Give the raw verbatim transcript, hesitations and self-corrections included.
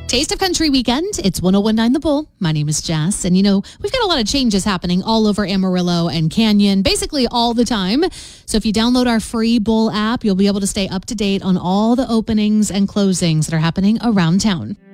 Taste of Country weekend. It's one oh one point nine The Bull. My name is Jess. And, you know, we've got a lot of changes happening all over Amarillo and Canyon, basically all the time. So if you download our free Bull app, you'll be able to stay up to date on all the openings and closings that are happening around town.